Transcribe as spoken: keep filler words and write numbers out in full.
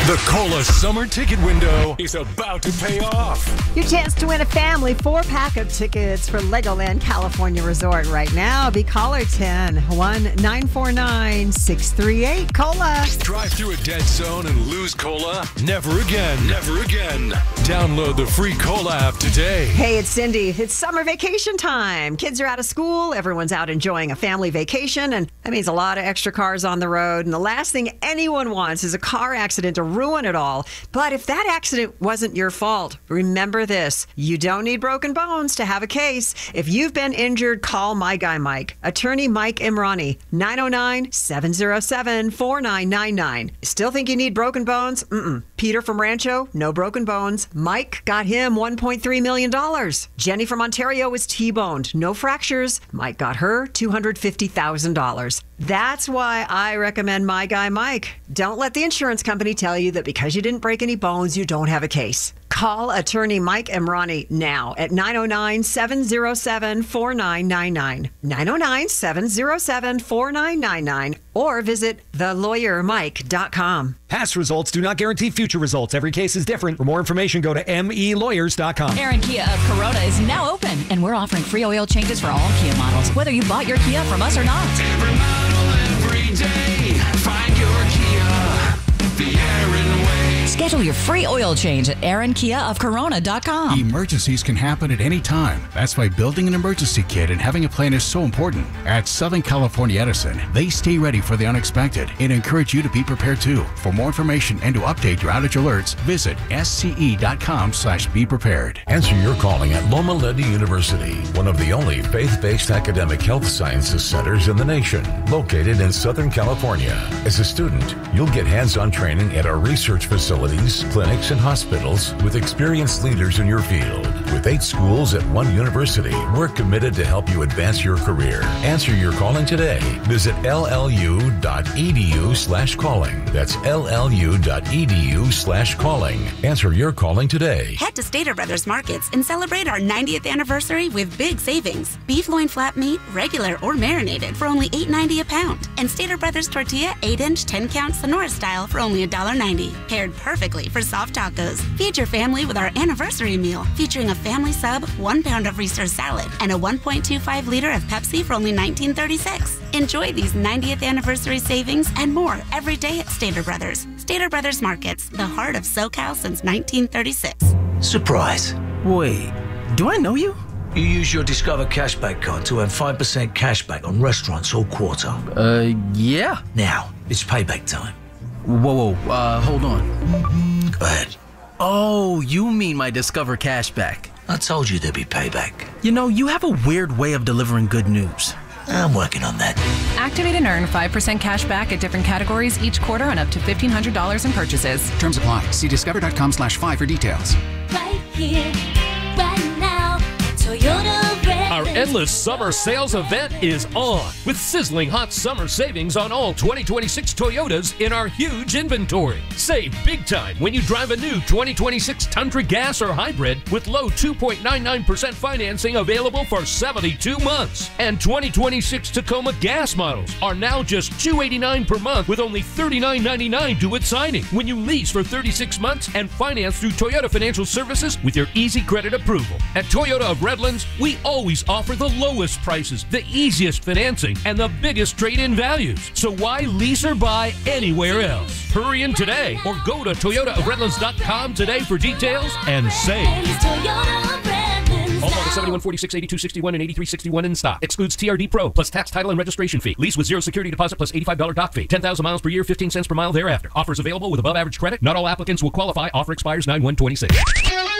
The Cola summer ticket window is about to pay off. Your chance to win a family four-pack of tickets for Legoland California Resort right now. Be caller ten, one nine four nine, six three eight, COLA. Drive through a dead zone and lose Cola? Never again. Never again. Download the free Cola app today. Hey, it's Cindy. It's summer vacation time. Kids are out of school. Everyone's out enjoying a family vacation, and that means a lot of extra cars on the road. And the last thing anyone wants is a car accident to ruin it all. But if that accident wasn't your fault, remember this. You don't need broken bones to have a case. If you've been injured, call My Guy Mike. Attorney Mike Imrani, nine oh nine, seven oh seven, four nine nine nine. Still think you need broken bones? Mm-mm. Peter from Rancho, no broken bones. Mike got him one point three million dollars. Jenny from Ontario was T-boned, no fractures. Mike got her two hundred fifty thousand dollars. That's why I recommend My Guy Mike. Don't let the insurance company tell you that because you didn't break any bones, you don't have a case. Call attorney Mike Imrani now at nine oh nine, seven oh seven, four nine nine nine. nine oh nine, seven oh seven, four nine nine nine. Or visit the lawyer mike dot com. Past results do not guarantee future results. Every case is different. For more information, go to m e lawyers dot com. Aaron Kia of Corona is now open, and we're offering free oil changes for all Kia models, whether you bought your Kia from us or not. Every model, every day. Find your Kia, the Aaron way. Schedule your free oil change at aaron kia of corona dot com. Emergencies can happen at any time. That's why building an emergency kit and having a plan is so important. At Southern California Edison, they stay ready for the unexpected and encourage you to be prepared too. For more information and to update your outage alerts, visit s c e dot com slash be prepared. Answer your calling at Loma Linda University, one of the only faith-based academic health sciences centers in the nation, located in Southern California. As a student, you'll get hands-on training at our research facilities, clinics, and hospitals with experienced leaders in your field. With eight schools at one university, we're committed to help you advance your career. Answer your calling today. Visit l l u dot e d u slash calling. That's l l u dot e d u slash calling. Answer your calling today. Head to Stater Brothers Markets and celebrate our ninetieth anniversary with big savings. Beef loin flat meat, regular or marinated, for only eight ninety a pound. And Stater Brothers tortilla, eight inch, ten count Sonora style for only one dollar ninety. Paired perfectly for soft tacos. Feed your family with our anniversary meal, featuring a family sub, one pound of Reese's salad, and a one point two five liter of Pepsi for only nineteen thirty-six. Enjoy these ninetieth anniversary savings and more every day at Stater Brothers. Stater Brothers Markets, the heart of SoCal since nineteen thirty-six. Surprise. Wait, do I know you? You use your Discover Cashback card to earn five percent cashback on restaurants all quarter. Uh, yeah. Now, it's payback time. Whoa, whoa, uh, hold on. Go ahead. Oh, you mean my Discover Cashback. I told you there'd be payback. You know, you have a weird way of delivering good news. I'm working on that. Activate and earn five percent cash back at different categories each quarter on up to fifteen hundred dollars in purchases. Terms apply. See discover dot com slash five for details. Right here, right now, Toyota. Our endless summer sales event is on with sizzling hot summer savings on all twenty twenty-six Toyotas in our huge inventory. Save big time when you drive a new twenty twenty-six Tundra Gas or Hybrid with low two point nine nine percent financing available for seventy-two months. And twenty twenty-six Tacoma Gas models are now just two hundred eighty-nine dollars per month with only thirty-nine ninety-nine due at signing when you lease for thirty-six months and finance through Toyota Financial Services with your easy credit approval. At Toyota of Redlands, we always offer the lowest prices, the easiest financing, and the biggest trade-in values. So why lease or buy anywhere else? Hurry in today or go to toyota of redlands dot com today for details and save. All models seventy-one, forty-six, eighty-two, sixty-one, and eighty-three sixty-one in stock. Excludes T R D Pro plus tax, title, and registration fee. Lease with zero security deposit plus eighty-five dollars doc fee. ten thousand miles per year, fifteen cents per mile thereafter. Offers available with above average credit. Not all applicants will qualify. Offer expires nine one twenty-six.